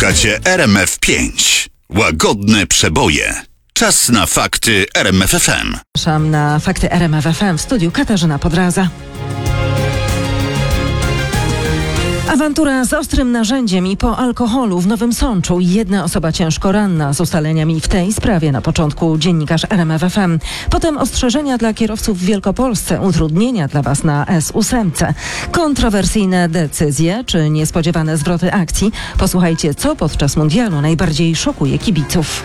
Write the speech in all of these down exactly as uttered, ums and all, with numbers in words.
Słuchacie R M F pięć. Łagodne przeboje. Czas na fakty R M F F M. Zapraszam na fakty R M F F M w studiu Katarzyna Podraza. Awantura z ostrym narzędziem i po alkoholu w Nowym Sączu. Jedna osoba ciężko ranna. Z ustaleniami w tej sprawie na początku dziennikarz R M F F M. Potem ostrzeżenia dla kierowców w Wielkopolsce, utrudnienia dla Was na S osiem. Kontrowersyjne decyzje czy niespodziewane zwroty akcji. Posłuchajcie, co podczas mundialu najbardziej szokuje kibiców.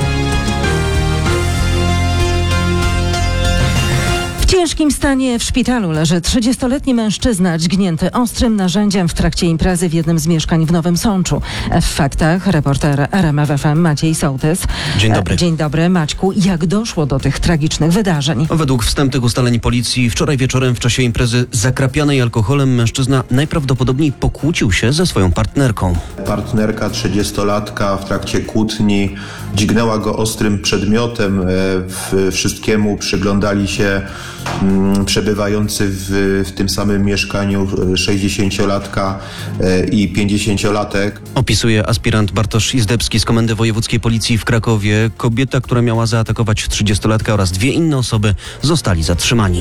W ciężkim stanie w szpitalu leży trzydziestoletni mężczyzna dźgnięty ostrym narzędziem w trakcie imprezy w jednym z mieszkań w Nowym Sączu. W faktach reporter R M F F M Maciej Sołtys. Dzień dobry. Dzień dobry, Maćku. Jak doszło do tych tragicznych wydarzeń? Według wstępnych ustaleń policji wczoraj wieczorem w czasie imprezy zakrapianej alkoholem mężczyzna najprawdopodobniej pokłócił się ze swoją partnerką. Partnerka trzydziestolatka w trakcie kłótni dźgnęła go ostrym przedmiotem. W wszystkiemu przyglądali się przebywający w, w tym samym mieszkaniu sześćdziesięciolatka i pięćdziesięciolatek. Opisuje aspirant Bartosz Izdebski z Komendy Wojewódzkiej Policji w Krakowie. Kobieta, która miała zaatakować trzydziestolatka oraz dwie inne osoby zostali zatrzymani.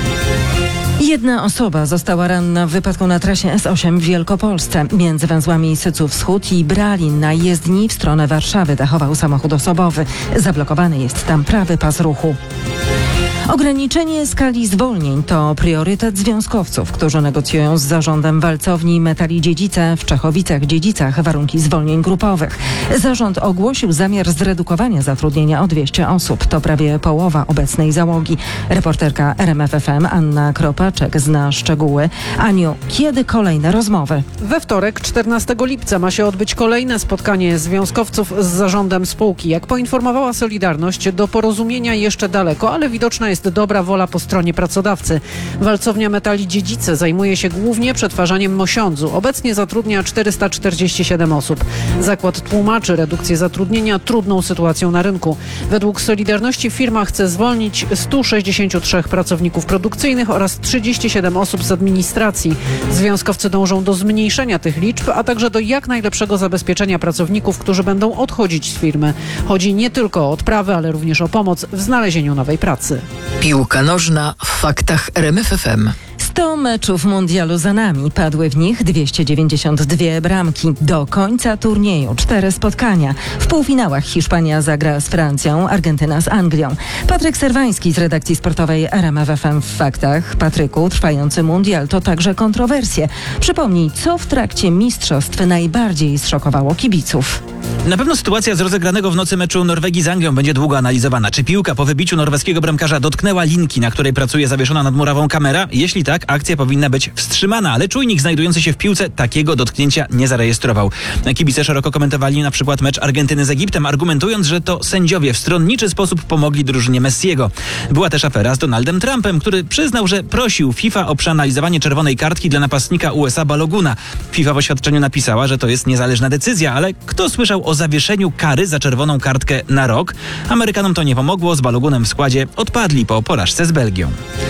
Jedna osoba została ranna w wypadku na trasie S osiem w Wielkopolsce. Między węzłami Syców Wschód i Bralin na jezdni w stronę Warszawy dachował samochód osobowy. Zablokowany jest tam prawy pas ruchu. Ograniczenie skali zwolnień to priorytet związkowców, którzy negocjują z zarządem walcowni Metali Dziedzice w Czechowicach-Dziedzicach warunki zwolnień grupowych. Zarząd ogłosił zamiar zredukowania zatrudnienia o dwieście osób. To prawie połowa obecnej załogi. Reporterka R M F F M Anna Kropaczek zna szczegóły. Aniu, kiedy kolejne rozmowy? We wtorek, czternastego lipca, ma się odbyć kolejne spotkanie związkowców z zarządem spółki. Jak poinformowała Solidarność, do porozumienia jeszcze daleko, ale widoczna jest dobra wola po stronie pracodawcy. Walcownia Metali Dziedzice zajmuje się głównie przetwarzaniem mosiądzu. Obecnie zatrudnia czterysta czterdzieści siedem osób. Zakład tłumaczy redukcję zatrudnienia trudną sytuacją na rynku. Według Solidarności firma chce zwolnić sto sześćdziesiąt trzy pracowników produkcyjnych oraz trzydzieści siedem osób z administracji. Związkowcy dążą do zmniejszenia tych liczb, a także do jak najlepszego zabezpieczenia pracowników, którzy będą odchodzić z firmy. Chodzi nie tylko o odprawy, ale również o pomoc w znalezieniu nowej pracy. Piłka nożna w faktach R M F F M. sto meczów mundialu za nami. Padły w nich dwieście dziewięćdziesiąt dwie bramki. Do końca turnieju cztery spotkania. W półfinałach Hiszpania zagra z Francją, Argentyna z Anglią. Patryk Serwański z redakcji sportowej R M F F M w faktach. Patryku, trwający mundial to także kontrowersje. Przypomnij, co w trakcie mistrzostw najbardziej zszokowało kibiców. Na pewno sytuacja z rozegranego w nocy meczu Norwegii z Anglią będzie długo analizowana. Czy piłka po wybiciu norweskiego bramkarza dotknęła linki, na której pracuje zawieszona nad murawą kamera? Jeśli tak, akcja powinna być wstrzymana, ale czujnik znajdujący się w piłce takiego dotknięcia nie zarejestrował. Kibice szeroko komentowali na przykład mecz Argentyny z Egiptem, argumentując, że to sędziowie w stronniczy sposób pomogli drużynie Messiego. Była też afera z Donaldem Trumpem, który przyznał, że prosił FIFA o przeanalizowanie czerwonej kartki dla napastnika U S A Baloguna. FIFA w oświadczeniu napisała, że to jest niezależna decyzja, ale kto słyszał o zawieszeniu kary za czerwoną kartkę na rok? Amerykanom to nie pomogło, z Balogunem w składzie odpadli po porażce z Belgią.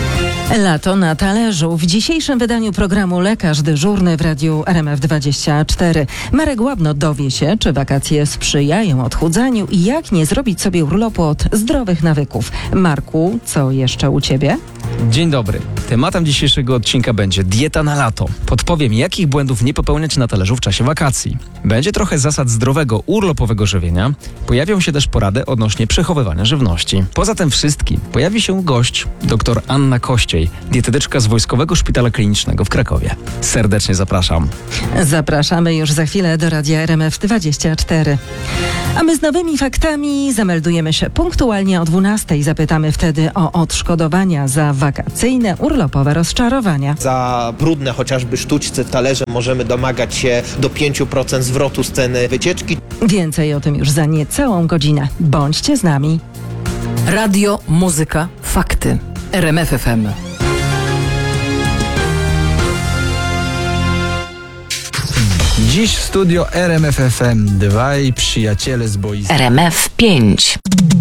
Lato na talerzu. W dzisiejszym wydaniu programu Lekarz dyżurny w radiu R M F dwadzieścia cztery. Marek Łabno dowie się, czy wakacje sprzyjają odchudzaniu i jak nie zrobić sobie urlopu od zdrowych nawyków. Marku, co jeszcze u ciebie? Dzień dobry. Tematem dzisiejszego odcinka będzie dieta na lato. Podpowiem, jakich błędów nie popełniać na talerzu w czasie wakacji. Będzie trochę zasad zdrowego, urlopowego żywienia. Pojawią się też porady odnośnie przechowywania żywności. Poza tym wszystkim pojawi się gość, dr Anna Kościej, dietetyczka z Wojskowego Szpitala Klinicznego w Krakowie. Serdecznie zapraszam. Zapraszamy już za chwilę do radia R M F dwadzieścia cztery. A my z nowymi faktami zameldujemy się punktualnie o dwunastej. Zapytamy wtedy o odszkodowania za wakacyjne, urlopowe rozczarowania. Za brudne chociażby sztućce, talerze możemy domagać się do pięć procent zwrotu z ceny wycieczki. Więcej o tym już za niecałą godzinę. Bądźcie z nami. Radio, muzyka, fakty. R M F F M. Dziś w studio R M F F M dwaj przyjaciele z boiska. R M F pięć.